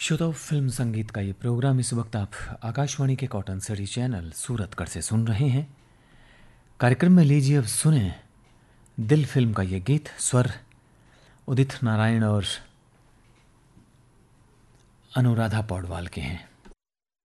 श्रोताओं, फिल्म संगीत का ये प्रोग्राम इस वक्त आप आकाशवाणी के कॉटन सिटी चैनल सूरतगढ़ से सुन रहे हैं। कार्यक्रम में लीजिए अब सुने दिल फिल्म का ये गीत। स्वर उदित नारायण और अनुराधा पौडवाल के हैं।